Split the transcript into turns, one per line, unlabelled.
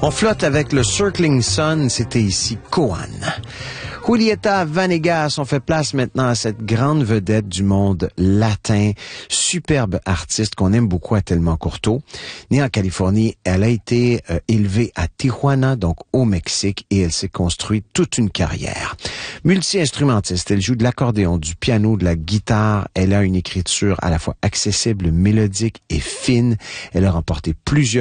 On flotte avec le Circling Sun, c'était ici Koan. Julieta Venegas, on fait place maintenant à cette grande vedette du monde latin, superbe artiste qu'on aime beaucoup à Thelma Courtauld. Née en Californie, elle a été élevée à Tijuana, donc au Mexique, et elle s'est construite toute une carrière. Multi-instrumentiste, elle joue de l'accordéon, du piano, de la guitare. Elle a une écriture à la fois accessible, mélodique et fine. Elle a remporté plusieurs